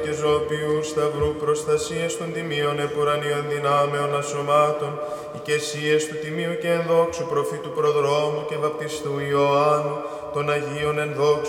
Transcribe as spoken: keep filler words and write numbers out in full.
και ζωοποιού σταυρού προστασίες των τιμίων επουρανίων δυνάμεων ασωμάτων, οικεσίες του τιμίου και ενδόξου προφήτου προδρόμου και βαπτιστού Ιωάννου, των Αγίων ενδόξου